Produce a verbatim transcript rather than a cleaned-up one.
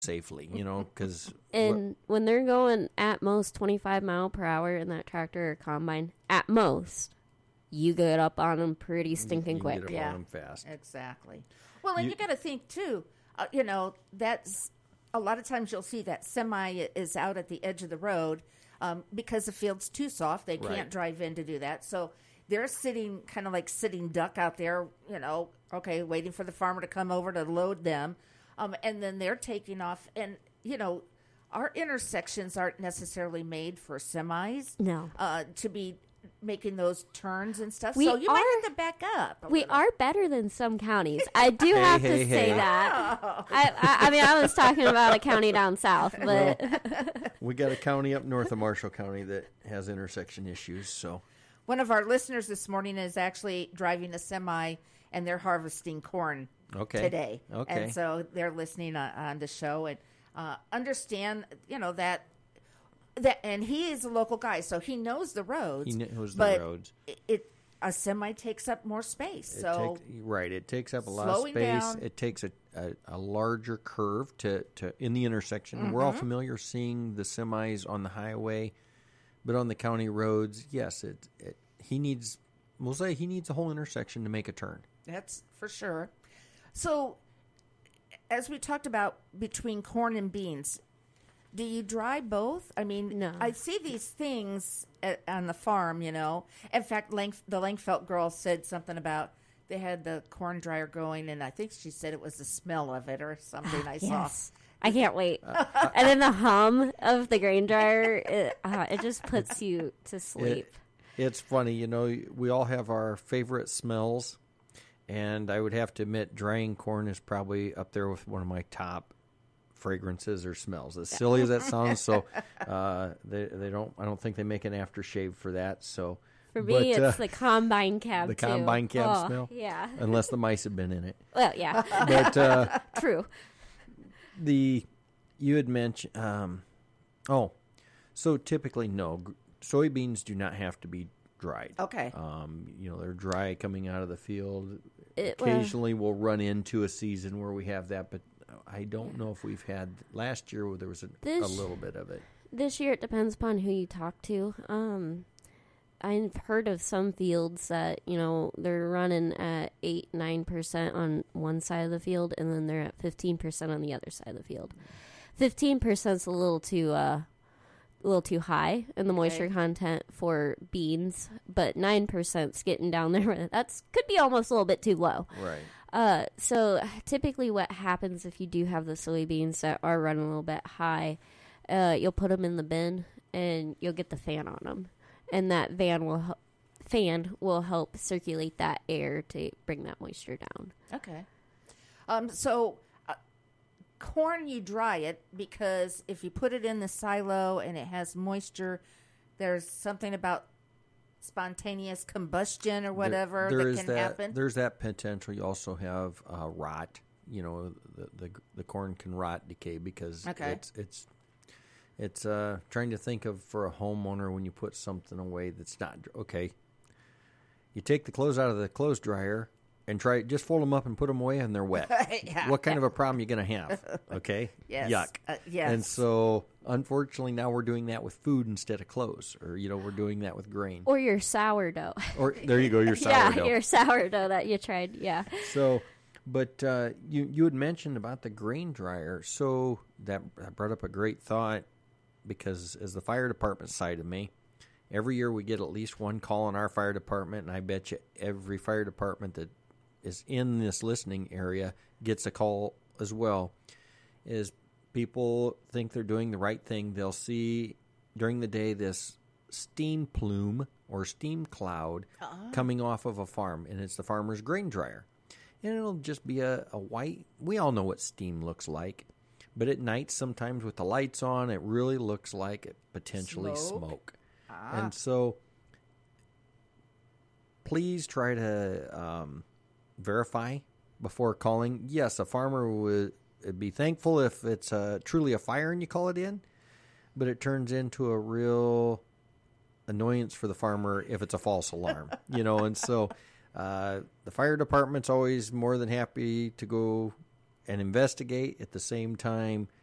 safely, you know, because... And wh- when they're going at most twenty-five mile per hour in that tractor or combine, at most, you get up on them pretty stinking you quick. Get up yeah, on them fast. Exactly. Well, and you, You- you got to think, too, uh, you know, that's a lot of times you'll see that semi is out at the edge of the road um, because the field's too soft. They can't Right. drive in to do that. So they're sitting kind of like sitting duck out there, you know, okay, waiting for the farmer to come over to load them. Um, and then they're taking off. And, you know, our intersections aren't necessarily made for semis. No. Uh, to be making those turns and stuff. We so you are- might have to back up. a We little. are better than some counties. I do have hey, to hey. say that. I, I, I mean, I was talking about a county down south, but We got a county up north of Marshall County that has intersection issues, so... One of our listeners this morning is actually driving a semi, and they're harvesting corn Okay. today. Okay. And so they're listening on, on the show and uh, understand, you know, that that. And he is a local guy, so he knows the roads. He knows the but roads. It, it a semi takes up more space. It So takes, right, it takes up a lot of slowing space. down. It takes a, a, a larger curve to, to in the intersection. Mm-hmm. We're all familiar seeing the semis on the highway, but on the county roads, yes, it, it he needs. We'll say he needs a whole intersection to make a turn. that's for sure. So, as we talked about between corn and beans, do you dry both? I mean, No. I see these things at, on the farm, you know. In fact, Lang, the Langfelt girl said something about they had the corn dryer going, and I think she said it was the smell of it or something I saw. yes. I can't wait. And then the hum of the grain dryer, it, uh, it just puts you to sleep. It, it's funny, you know. We all have our favorite smells, and I would have to admit, drying corn is probably up there with one of my top fragrances or smells. As silly as that sounds, so uh, they they don't. I don't think they make an aftershave for that. So For me, but, it's uh, the combine cab, the too. combine cab Oh, smell? Yeah. unless the mice have been in it. Well, yeah. But uh, True. the you had mentioned. Um, oh, so typically no, g- soybeans do not have to be dried. Okay. Um, you know, they're dry coming out of the field. It- well- Occasionally, we'll run into a season where we have that, but I don't know if we've had last year where there was a, a This- little bit of it. This year, it depends upon who you talk to. Um, I've heard of some fields that, you know, they're running at eight, nine percent on one side of the field, and then they're at fifteen percent on the other side of the field. fifteen percent is a little too, uh, a little too high in the moisture Okay. content for beans, but nine percent is getting down there. That's could be almost a little bit too low. Right. Uh, so typically what happens if you do have the soybeans that are running a little bit high, uh, you'll put them in the bin and you'll get the fan on them. And that van will hel- fan will help circulate that air to bring that moisture down. Okay. Um, so, uh, corn, you dry it because if you put it in the silo and it has moisture, there's something about spontaneous combustion or whatever There- there that is can that, happen. There's that potential. You also have uh, rot. You know, the, the the corn can rot, decay because Okay. it's it's it's uh, trying to think of for a homeowner when you put something away that's not dr- okay. You take the clothes out of the clothes dryer and try just fold them up and put them away, and they're wet. Yeah. What kind of a problem you going to have? Okay, Yes. yuck. Uh, yes. And so, unfortunately, now we're doing that with food instead of clothes, or you know, we're doing that with grain. Or your sourdough. Or there you go, your sourdough. Yeah, your sourdough that you tried. Yeah. So, but uh, you you had mentioned about the grain dryer, so that, that brought up a great thought because as the fire department side of me, every year we get at least one call in our fire department, and I bet you every fire department that is in this listening area gets a call as well. Is people think they're doing the right thing? They'll see during the day this steam plume or steam cloud coming off of a farm, and it's the farmer's grain dryer. And it'll just be a, a white, we all know what steam looks like, but at night sometimes with the lights on, it really looks like it potentially Smoke. smoke. Ah. And so please try to um, verify before calling. Yes, a farmer would be thankful if it's uh, truly a fire and you call it in, but it turns into a real annoyance for the farmer if it's a false alarm, you know, and so uh, the fire department's always more than happy to go and investigate. At the same time,